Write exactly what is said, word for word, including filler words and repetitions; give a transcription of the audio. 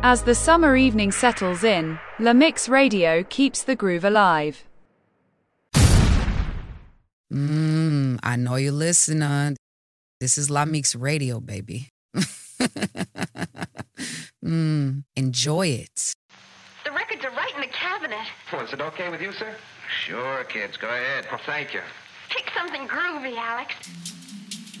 As the summer evening settles in, La Mix Radio keeps the groove alive. Mmm, I know you're listening. This is La Mix Radio, baby. Mmm, enjoy it. The records are right in the cabinet. Well, is it okay with you, sir? Sure, kids, go ahead. Oh, thank you. Pick something groovy, Alex.